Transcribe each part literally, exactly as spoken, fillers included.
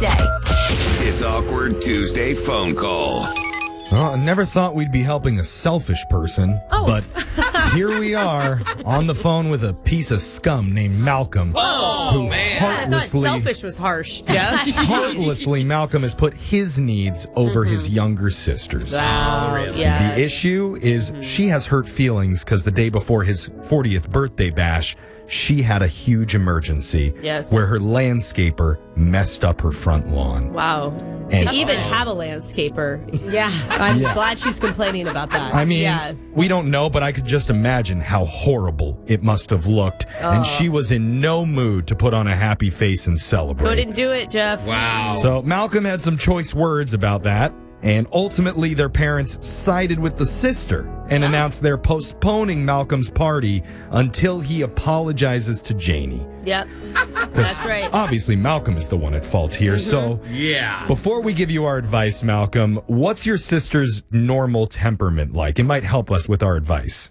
Tuesday. It's Awkward Tuesday phone call. Well, I never thought we'd be helping a selfish person, Oh. but here we are on the phone with a piece of scum named Malcolm. Oh, who man. I thought heartlessly, selfish was harsh, Jeff. heartlessly, Malcolm has put his needs over his younger sister's. Wow. really? Yeah. The issue is she has hurt feelings because the day before his fortieth birthday bash, she had a huge emergency Yes. where her landscaper messed up her front lawn. Wow. And- to even have a landscaper. Yeah. I'm Yeah. glad she's complaining about that. I mean, yeah. we don't know, but I could just imagine how horrible it must have looked. And she was in no mood to put on a happy face and celebrate. Couldn't do it, Jeff. Wow. So Malcolm had some choice words about that. And ultimately, their parents sided with the sister and announced they're postponing Malcolm's party until he apologizes to Janie. Yep. 'Cause That's right. Obviously, Malcolm is the one at fault here. So yeah. before we give you our advice, Malcolm, what's your sister's normal temperament like? It might help us with our advice.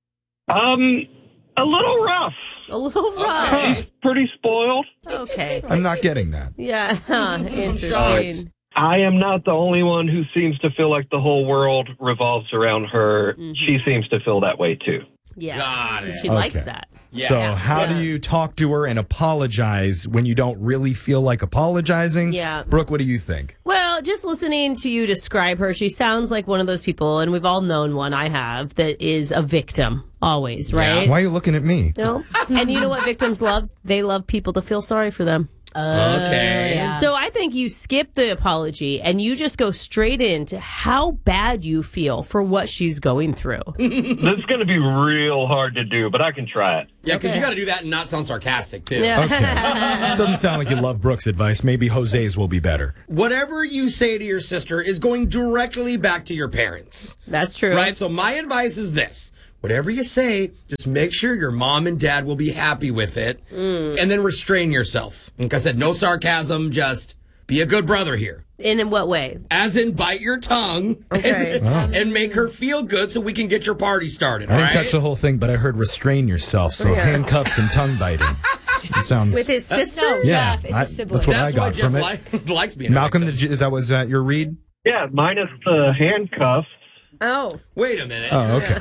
Um, a little rough. A little rough. Okay. Pretty spoiled. Okay. I'm not getting that. Yeah. Huh. Interesting. I am not the only one who seems to feel like the whole world revolves around her. She seems to feel that way too. Yeah. Got it. She Okay. likes that. Yeah. So Yeah. how Yeah. do you talk to her and apologize when you don't really feel like apologizing? Yeah. Brooke, what do you think? Well, just listening to you describe her, she sounds like one of those people, and we've all known one, I have, that is a victim, always, right? Why are you looking at me? No. And you know what victims love? They love people to feel sorry for them. Okay. So I think you skip the apology and you just go straight into how bad you feel for what she's going through. This is going to be real hard to do, but I can try it. Yeah, because you got to do that and not sound sarcastic, too. Yeah. Okay. Doesn't sound like you love Brooke's advice. Maybe Jose's will be better. Whatever you say to your sister is going directly back to your parents. That's true. Right? So my advice is this. Whatever you say, just make sure your mom and dad will be happy with it. Mm. And then restrain yourself. Like I said, no sarcasm, just be a good brother here. And in what way? As in, bite your tongue Okay. and, and make her feel good so we can get your party started. I didn't all right? catch the whole thing, but I heard restrain yourself, so Yeah. handcuffs and tongue biting. It sounds... With his sister? yeah, Jeff, it's a I- sibling. that's what That's I got why Jeff from it. li- likes being a Malcolm, victim. did you, is that was that your read? Yeah, minus the handcuffs. Oh. Wait a minute. Oh, okay.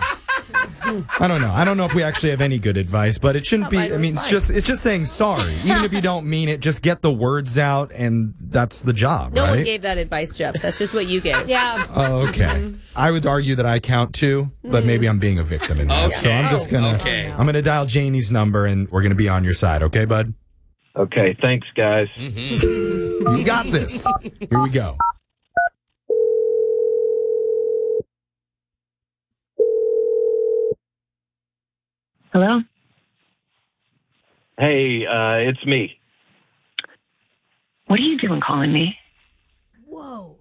I don't know. I don't know if we actually have any good advice, but it shouldn't be. I mean, it's just it's just saying sorry, even if you don't mean it. Just get the words out, and that's the job, No right? one gave that advice, Jeff. That's just what you gave. Yeah. Oh, okay. I would argue that I count too, but maybe I'm being a victim in that. Okay. So I'm just gonna Okay. I'm gonna dial Janie's number, and we're gonna be on your side. Okay, bud? Okay, thanks, guys. You got this. Here we go. Hello? Hey, uh, it's me. What are you doing calling me? Whoa.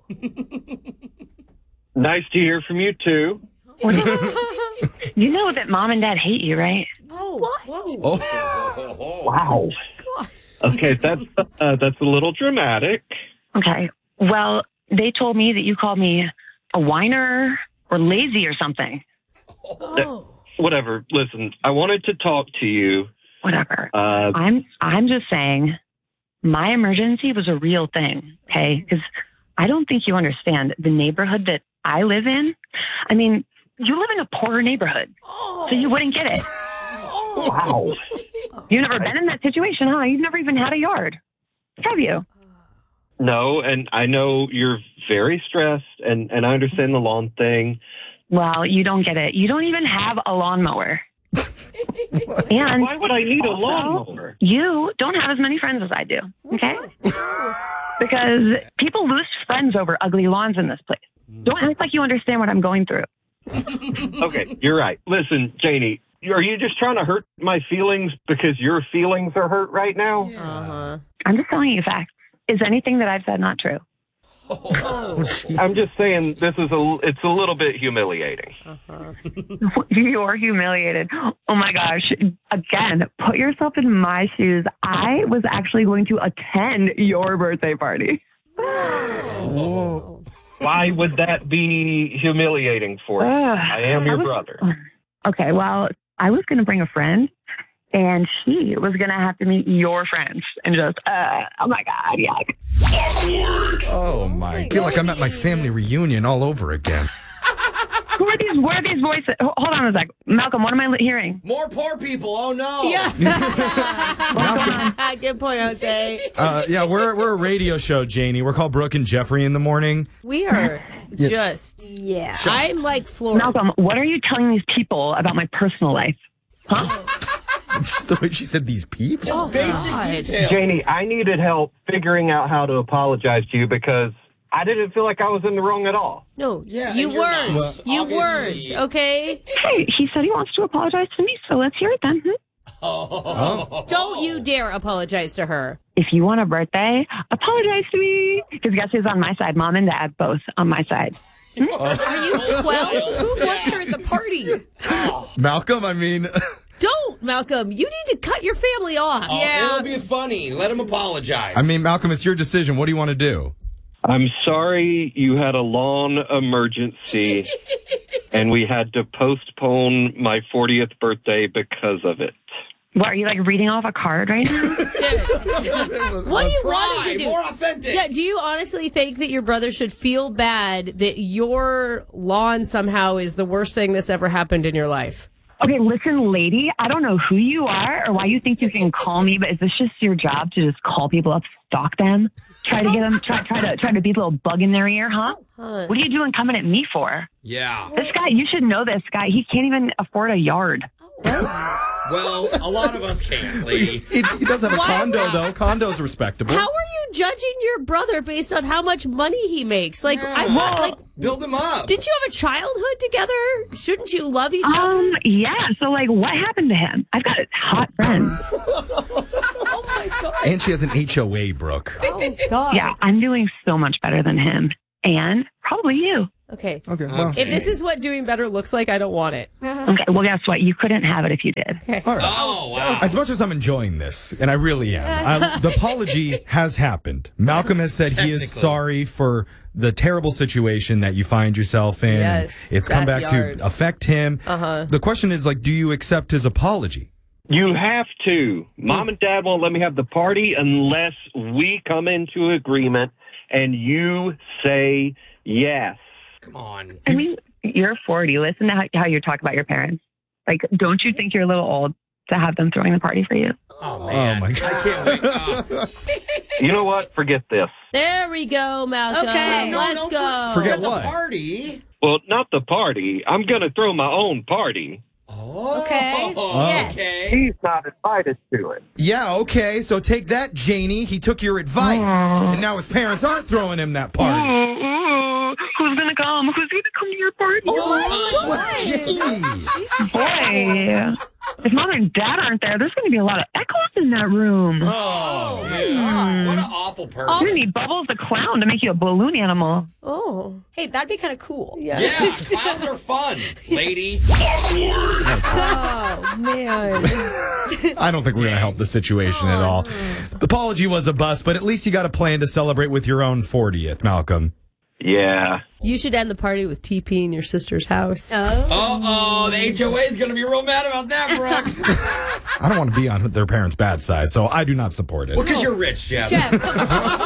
Nice to hear from you, too. What are you, you know that mom and dad hate you, right? What? Oh. Wow. Okay, that's uh, that's a little dramatic. Okay. Well, they told me that you called me a whiner or lazy or something. Oh. Whatever. Listen, I wanted to talk to you. Whatever. Uh, I'm I'm just saying my emergency was a real thing, okay? Because I don't think you understand the neighborhood that I live in. I mean, you live in a poorer neighborhood, so you wouldn't get it. wow. You've never been in that situation, huh? You've never even had a yard, have you? No, and I know you're very stressed, and, and I understand the lawn thing. Well, you don't get it. You don't even have a lawnmower. And Why would I need a also, lawnmower? You don't have as many friends as I do, okay? Because people lose friends over ugly lawns in this place. Don't act like you understand what I'm going through. Okay, you're right. Listen, Janie, are you just trying to hurt my feelings because your feelings are hurt right now? Uh-huh. I'm just telling you facts. Is anything that I've said not true? I'm just saying this is a it's a little bit humiliating. Uh-huh. You're humiliated. Oh my gosh. Again, put yourself in my shoes. I was actually going to attend your birthday party. Whoa. Why would that be humiliating for you? Ugh. I am your I was- brother. Okay, well, I was going to bring a friend, and she was going to have to meet your friends and just, uh, oh my God, yuck. Oh, my. I feel like I'm at my family reunion all over again. Who are these, what are these voices? Ho- Hold on a sec. Malcolm, what am I li- hearing? More poor people. Oh, no. Yeah. Malcolm, Good point, Jose. uh, yeah, we're, we're a radio show, Janie. We're called Brooke and Jeffrey in the morning. We are just, Yeah. I'm like floored. Malcolm, what are you telling these people about my personal life? Huh? Just the way she said these people. Oh, Basic God. details. Janie, I needed help figuring out how to apologize to you because I didn't feel like I was in the wrong at all. No, Yeah, you and you're weren't. not. You Obviously. weren't, okay? Hey, he said he wants to apologize to me, so let's hear it then. Hmm? Oh. Don't you dare apologize to her. If you want a birthday, apologize to me. Because guess who's on my side? Mom and Dad, both on my side. Are you twelve? Who wants her at the party? Malcolm, I mean, Don't, Malcolm. You need to cut your family off. Oh, it'll be funny. Let him apologize. I mean, Malcolm, it's your decision. What do you want to do? I'm sorry you had a lawn emergency and we had to postpone my fortieth birthday because of it. What, are you like reading off a card right now? What do you want Try. to do? More authentic. Yeah, do you honestly think that your brother should feel bad that your lawn somehow is the worst thing that's ever happened in your life? Okay, listen, lady, I don't know who you are or why you think you can call me, but is this just your job to just call people up, stalk them, try to get them, try, try to try to be a little bug in their ear, huh? What are you doing coming at me for? Yeah. This guy, you should know this guy. He can't even afford a yard. Well, a lot of us can't, lady. He, he does have a Why condo, not? though. Condo's respectable. How are you judging your brother based on how much money he makes? Like, I Yeah. thought, like, Build them up. didn't you have a childhood together? Shouldn't you love each other? Um, yeah, so like what happened to him? I've got hot friends. Oh my God. And she has an H O A, Brooke. Oh God. Yeah, I'm doing so much better than him. And probably you. Okay. Okay, well. If this is what doing better looks like, I don't want it. Okay, well, guess what? You couldn't have it if you did. All right. Oh, wow. As much as I'm enjoying this, and I really am, I, the apology has happened. Malcolm has said he is Technically. sorry for the terrible situation that you find yourself in. Yes, it's come that back yard. to affect him. Uh-huh. The question is, like, do you accept his apology? You have to. Mom and Dad won't let me have the party unless we come into agreement and you say yes. Come on. I mean, you're forty. Listen to how, how you talk about your parents. Like, don't you think you're a little old to have them throwing the party for you? Oh, man. Oh, my God. I can't wait. Uh, You know what? Forget this. There we go, Malcolm. Okay. no, Let's no, go. Forget the what? party. Well, not the party. I'm going to throw my own party. Oh. Okay. Yes. Okay. He's not invited to it. Yeah, okay, so take that, Janie. He took your advice, and now his parents aren't throwing him that party. Ooh, ooh, who's gonna come? Who's gonna come to your party? What, Janie? Boy, if mom and dad aren't there, there's gonna be a lot of echoes in that room. Oh, dude. What an awful person. You're gonna need Bubbles the clown to make you a balloon animal. Oh. Hey, that'd be kind of cool. Yeah. Yeah, clowns are fun, lady. Oh, man. I don't think we're going to help the situation at all. The apology was a bust, but at least you got a plan to celebrate with your own fortieth, Malcolm. Yeah. You should end the party with T P in your sister's house. Oh. Uh-oh, the H O A is going to be real mad about that, Brooke. I don't want to be on their parents' bad side, so I do not support it. Well, because you're rich, Jeff. Jeff, come on.